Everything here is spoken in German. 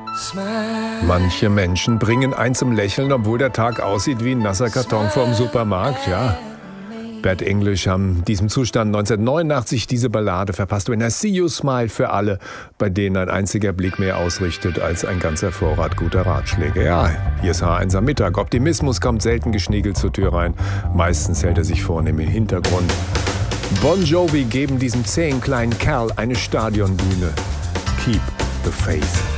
Manche Menschen bringen einen zum Lächeln, obwohl der Tag aussieht wie ein nasser Karton vorm Supermarkt, ja. Bad English haben diesem Zustand 1989 diese Ballade verpasst. When I see you smile für alle, bei denen ein einziger Blick mehr ausrichtet als ein ganzer Vorrat guter Ratschläge. Ja, hier ist H1 am Mittag. Optimismus kommt selten geschniegelt zur Tür rein. Meistens hält er sich vornehm im Hintergrund. Bon Jovi geben diesem zähen kleinen Kerl eine Stadionbühne. Keep the faith.